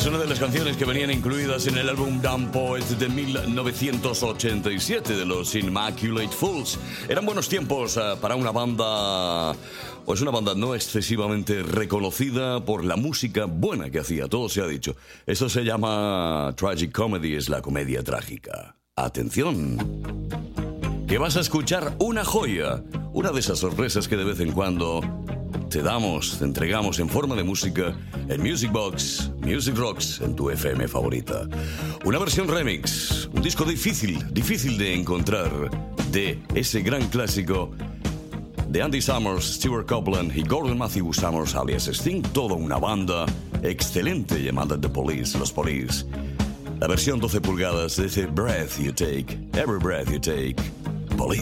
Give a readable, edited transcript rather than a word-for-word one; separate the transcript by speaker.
Speaker 1: Es una de las canciones que venían incluidas en el álbum Damn Poet de 1987 de los Immaculate Fools. Eran buenos tiempos para una banda, pues una banda no excesivamente reconocida por la música buena que hacía, todo se ha dicho. Eso se llama Tragic Comedy, es la comedia trágica. Atención, que vas a escuchar una joya, una de esas sorpresas que de vez en cuando te entregamos en forma de música en Music Box, Music Rocks, en tu FM favorita. Una versión remix, un disco difícil de encontrar de ese gran clásico de Andy Summers, Stuart Copeland y Gordon Matthew Summers alias Sting, toda una banda excelente llamada The Police, los Police. La versión 12 pulgadas de ese Breath You Take, Every Breath You Take.